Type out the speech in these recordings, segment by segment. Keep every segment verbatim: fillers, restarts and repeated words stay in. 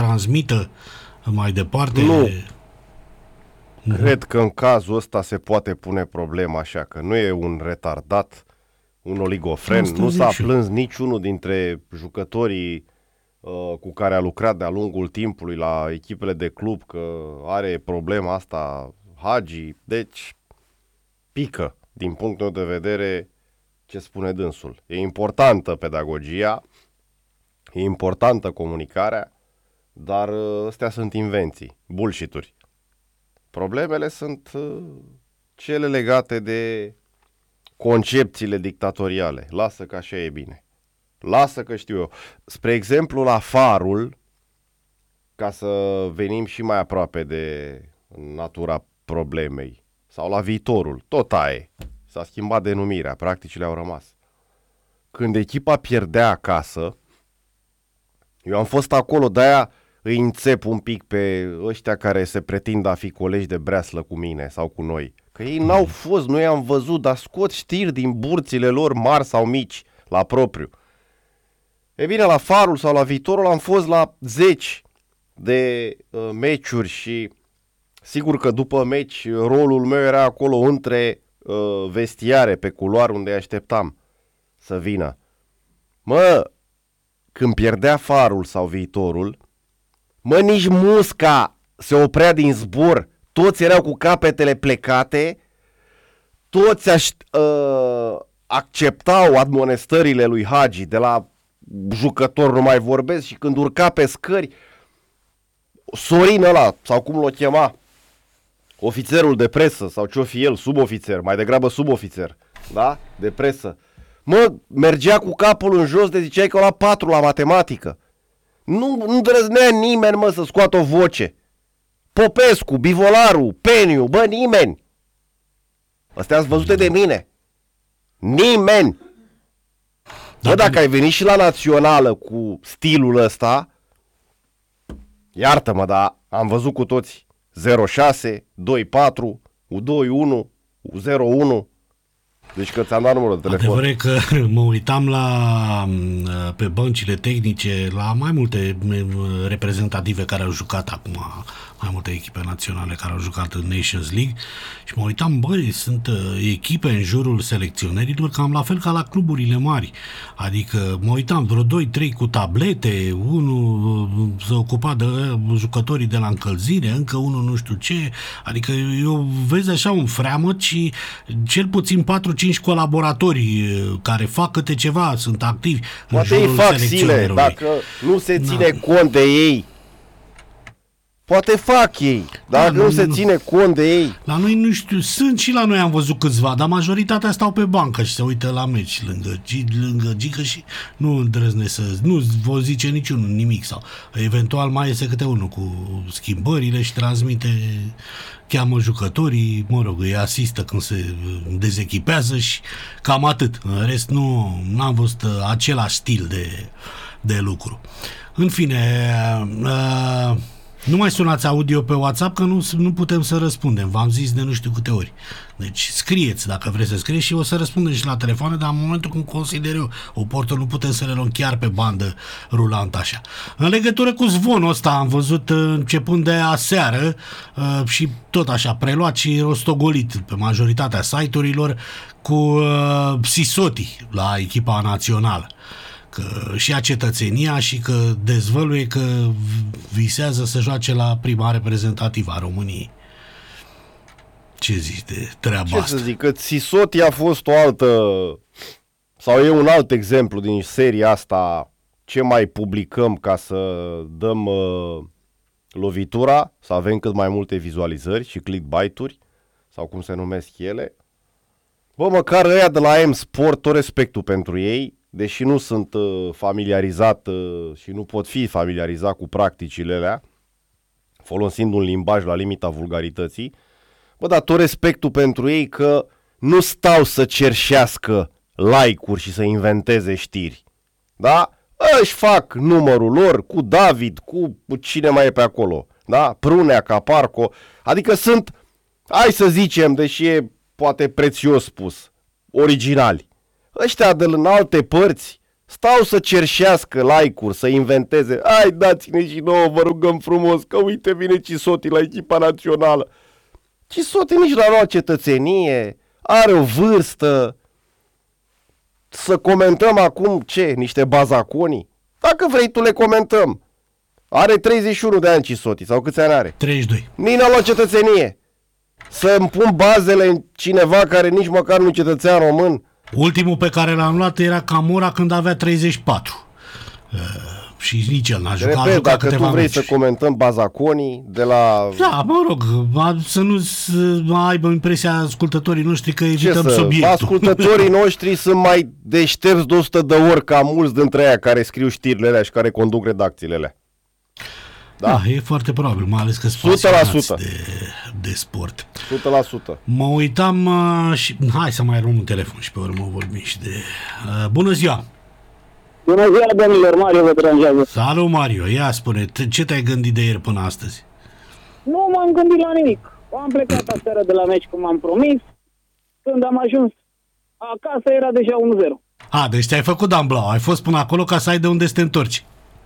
transmită mai departe. Nu. Cred că în cazul ăsta se poate pune problema așa, că nu e un retardat, un oligofren, Asta nu s-a zic plâns niciunul dintre jucătorii uh, cu care a lucrat de-a lungul timpului la echipele de club că are problema asta Hagi, deci pică din punctul meu de vedere ce spune dânsul. E importantă pedagogia, e importantă comunicarea, dar uh, astea sunt invenții, bullshit-uri. Problemele sunt uh, cele legate de concepțiile dictatoriale. Lasă că așa e bine. Lasă că știu eu. Spre exemplu, la Farul, ca să venim și mai aproape de natura problemei, sau la Viitorul, tot aia e. S-a schimbat denumirea, practicile au rămas. Când echipa pierdea acasă, eu am fost acolo, de-aia îi înțep un pic pe ăștia care se pretind a fi colegi de breaslă cu mine sau cu noi. Că ei n-au fost, nu i-am văzut, dar scot știri din burțile lor mari sau mici, la propriu. E bine, la Farul sau la Viitorul am fost la zeci de uh, meciuri și sigur că după meci rolul meu era acolo între uh, vestiare, pe culoar unde așteptam să vină. Mă, când pierdea Farul sau Viitorul, mă, nici musca se oprea din zbor, toți erau cu capetele plecate, toți aș, uh, acceptau admonestările lui Hagi, de la jucător nu mai vorbesc, și când urca pe scări, Sorin ăla, sau cum l-o chema, ofițerul de presă, sau ce-o fi el, subofițer, mai degrabă subofițer, da, de presă, mă, mergea cu capul în jos, de ziceai că la patru la matematică. Nu, nu drăznea nimeni, mă, să scoată o voce. Popescu, Bivolaru, Peniu, bă, nimeni. Astea ați văzute de mine. Nimeni. Bă, dacă ai venit și la Națională cu stilul ăsta, iartă-mă, dar am văzut cu toți zero șase, doi patru, U doi unu, U zero unu. Deci că ți-am dat numărul de telefon. Adevărul că mă uitam la, pe băncile tehnice la mai multe reprezentative care au jucat acum, mai multe echipe naționale care au jucat în Nations League și mă uitam, băi, sunt echipe în jurul selecționerilor cam la fel ca la cluburile mari. Adică mă uitam vreo doi trei cu tablete, unul se ocupa de jucătorii de la încălzire, încă unul nu știu ce, adică eu vezi așa un freamăt și cel puțin patru cinci colaboratori care fac câte ceva, sunt activi. Poate ei fac zile, dacă nu se ține da. cont de ei. Poate fac ei, dacă da, nu, nu se ține cont de ei. La noi nu știu, sunt și la noi am văzut câțiva, dar majoritatea stau pe bancă și se uită la meci lângă, lângă Gică și nu îndrăznesc să, nu vă zice niciunul nimic sau eventual mai este câte unul cu schimbările și transmite, cheamă jucătorii, mă rog, îi asistă când se dezechipează și cam atât. În rest nu am văzut același stil de, de lucru. În fine, uh, nu mai sunați audio pe WhatsApp că nu, nu putem să răspundem. V-am zis de nu știu câte ori. Deci scrieți dacă vreți să scrieți și o să răspundem și la telefoane, dar în momentul când consider eu oportun nu putem să le luăm chiar pe bandă rulantă așa. În legătură cu zvonul ăsta am văzut începând de aseară uh, și tot așa preluat și rostogolit pe majoritatea site-urilor cu uh, Sisoti la echipa națională. Că și a cetățenia și că dezvăluie că visează să joace la prima reprezentativă a României. Ce zici de treaba Ce asta? să zic, că Sisoti a fost o altă, sau e un alt exemplu din seria asta, ce mai publicăm ca să dăm uh, lovitura, să avem cât mai multe vizualizări și clickbait-uri, sau cum se numesc ele. Bă, măcar ăia de la M-Sport, tot respectul pentru ei, deși nu sunt uh, familiarizat uh, și nu pot fi familiarizat cu practicile alea, folosind un limbaj la limita vulgarității, bă, dar tot respectul pentru ei că nu stau să cerșească like-uri și să inventeze știri. Da? Își fac numărul lor cu David, cu cine mai e pe acolo. Da? Prunea, Caparco. Adică sunt, hai să zicem, deși e poate prețios spus, originali. Ăștia de în alte părți stau să cerșească like-uri, să inventeze. Hai, dați-ne și nouă, vă rugăm frumos, că uite, vine Cisoti la echipa națională. Cisoti nici la noua cetățenie, are o vârstă. Să comentăm acum ce? Niște bazaconii? Dacă vrei tu le comentăm. Are treizeci și unu de ani Cisoti, sau câți ani are? treizeci și doi. Nici n-a luat cetățenie. Să-mi pun bazele în cineva care nici măcar nu-i cetățean român. Ultimul pe care l-am luat era Camora când avea treizeci și patru. Uh, și nici el n-a jucat. Repet, dacă tu vrei meciuri. să comentăm bazaconii de la... Da, mă rog, să nu să aibă impresia ascultătorii noștri că evităm Ce să, subiectul. ascultătorii noștri sunt mai deștepți de o sută de ori ca mulți dintre aia care scriu știrile alea și care conduc redacțiile alea. Da, da, e foarte probabil, mai ales că sunt o sută la sută de, de sport. o sută la sută. Mă uitam uh, și... Hai să mai luăm un telefon și pe urmă vorbim și de... Uh, bună ziua! Bună ziua, domnilor, Mario vă deranjează. Salut, Mario! Ia spune, ce te-ai gândit de ieri până astăzi? Nu m-am gândit la nimic. Am plecat aseară de la meci cum am promis. Când am ajuns acasă era deja unu zero. A, deci te-ai făcut Dan Blau, ai fost până acolo ca să ai de unde să te întorci.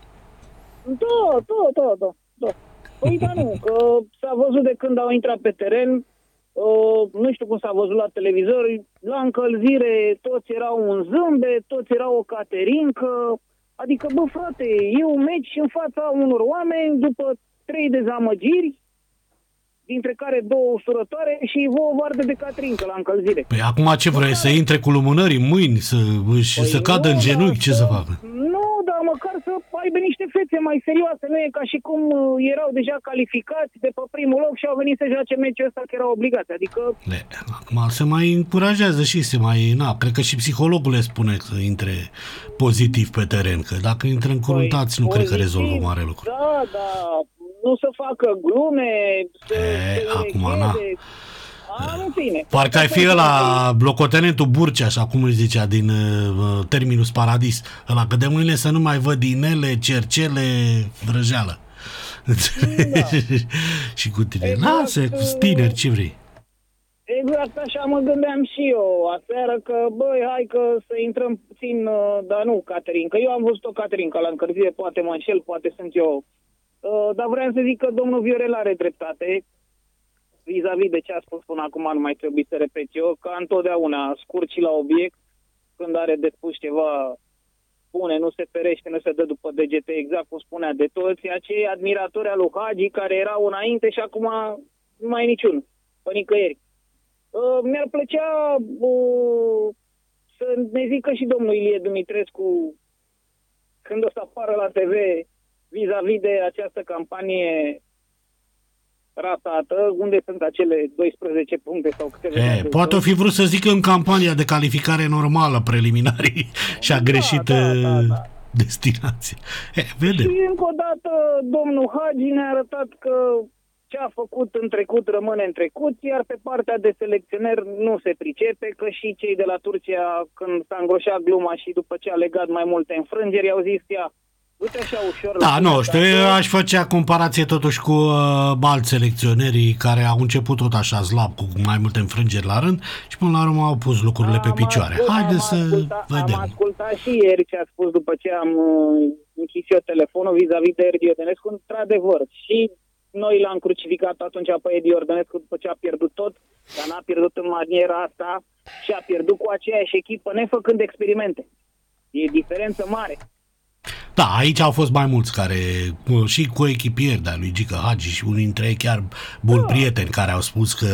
Da, da, da, da, da. Păi da, nu, că s-a văzut de când au intrat pe teren, uh, nu știu cum s-a văzut la televizor, la încălzire toți erau un zâmbet, toți erau o caterincă, adică, bă, frate, e un meci în fața unor oameni după trei dezamăgiri, dintre care două usurătoare și vouă vardă de caterincă la încălzire. Păi acum ce vrei, să intre cu lumânări în mâini, să, și Păi să cadă nu, în genunchi, dar ce să facă? Nu, dar măcar să aibă niște fețe mai serioase. Nu e ca și cum uh, erau deja calificați de pe primul loc și au venit să joace meciul ăsta că erau obligați. Adică... Le, acum se mai încurajează și se mai... Na, cred că și psihologul le spune să intre pozitiv pe teren, că dacă intră încuruntați, nu Păi, cred că pozitiv, rezolvă mare lucru. Da, da, nu să facă glume, să... E, să acum, necheze. na. A, în fine. Parcă ai fi ăla locotenentul Burcea, așa cum îi zicea, din uh, Terminus Paradis. Ăla, că de mâine să nu mai văd inele, cercele, vrăjeală. Da. Și cu tine. Exact, Lasă, cu tineri, ce vrei. Exact așa mă gândeam și eu aseară că, băi, hai că să intrăm puțin, uh, dar nu caterincă. Eu am văzut o caterincă la încălzire, poate mă înșel, poate sunt eu. Uh, dar vreau să zic că domnul Viorel are dreptate. Vis-a-vis de ce a spus până acum, nu mai trebuie să repet eu, că întotdeauna scurt și la obiect, când are de spus ceva, spune, nu se ferește, nu se dă după degete, exact cum spunea de toți, acei admiratori al lui Hagi care erau înainte și acum nu mai e niciunul, pe nicăieri. Uh, mi-ar plăcea uh, să ne zică și domnul Ilie Dumitrescu, când o să apară la T V, vis-a-vis de această campanie ratată, unde sunt acele doisprezece puncte sau câteva. E, poate o fi vrut să zică în campania de calificare normală preliminarii și a greșit da, da, da. destinație. E, vedem. Și încă o dată domnul Hagi ne-a arătat că ce a făcut în trecut rămâne în trecut, iar pe partea de selecționer nu se pricepe, că și cei de la Turcia, când s-a îngroșat gluma și după ce a legat mai multe înfrângeri, au zis, ia, uite așa ușor. Da, nu știu, eu aș face comparație totuși cu uh, alți selecționeri care au început tot așa slab, cu mai multe înfrângeri la rând și până la urmă au pus lucrurile pe picioare. Haideți să ascultat, vedem. Am ascultat și ieri ce a spus după ce am uh, închis eu telefonul vis-a-vis de Edi Iordănescu, într-adevăr. Și noi l-am crucificat atunci pe Edi Iordănescu după ce a pierdut tot, dar n-a pierdut în maniera asta și a pierdut cu aceeași echipă, nefăcând experimente. E diferență mare. Da, aici au fost mai mulți care, și cu echipieri de-a lui Gică Hagi și unii dintre ei chiar buni da. prieteni care au spus că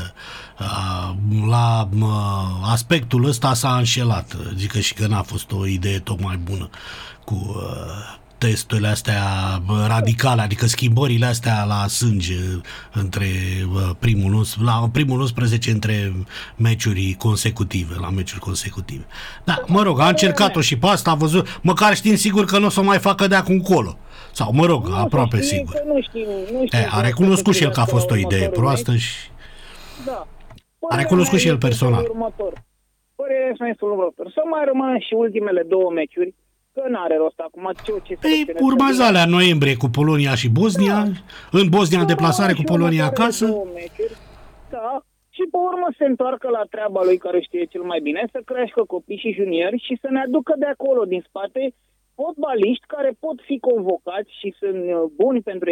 a, la a, aspectul ăsta s-a înșelat. Zică și că n-a fost o idee tocmai bună cu a, testurile astea radicale, adică schimbările astea la sânge între primul, la primul unsprezece între meciuri consecutive, la meciuri consecutive. Da, mă rog, a încercat-o și pe asta, a văzut, măcar știm sigur că nu o să mai facă de acum încolo. Sau, mă rog, nu aproape sigur. Nu știm, nu știm e, a recunoscut și el că a fost o idee proastă și da. a recunoscut și el personal. Părerea mea este următor. Să mai rămână și ultimele două meciuri, că n-are rost acum ce, ce Păi, urmează alea în noiembrie cu Polonia și Bosnia, da. În Bosnia în deplasare cu Polonia acasă. Meciuri, da, și și pe urmă se întoarcă la treaba lui care știe cel mai bine, să crească copii și juniori și să ne aducă de acolo, din spate, fotbaliști care pot fi convocați și sunt buni pentru